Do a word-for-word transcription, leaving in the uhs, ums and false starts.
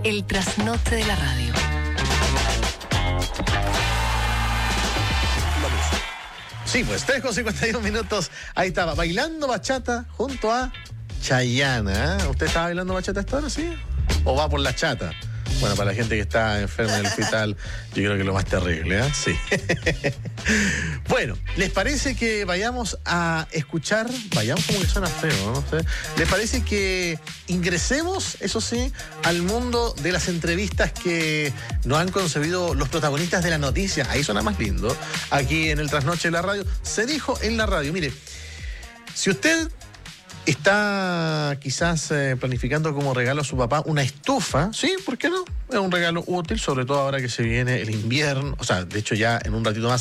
El trasnoche de la radio. Sí, pues tres con cincuenta y uno minutos. Ahí estaba, bailando bachata junto a Chayanne. ¿eh? ¿Usted estaba bailando bachata esta hora, sí? ¿O va por la chata? Bueno, para la gente que está enferma en el hospital, yo creo que es lo más terrible, ¿eh? Sí. Bueno, ¿les parece que vayamos a escuchar? Vayamos, como que suena feo, ¿no? ¿Les parece que ingresemos, eso sí, al mundo de las entrevistas que nos han concebido los protagonistas de la noticia? Ahí suena más lindo. Aquí en el Trasnoche de la Radio. Se dijo en la radio, mire, si usted está quizás eh, planificando como regalo a su papá una estufa, sí, ¿por qué no? Es un regalo útil, sobre todo ahora que se viene el invierno, o sea, de hecho ya en un ratito más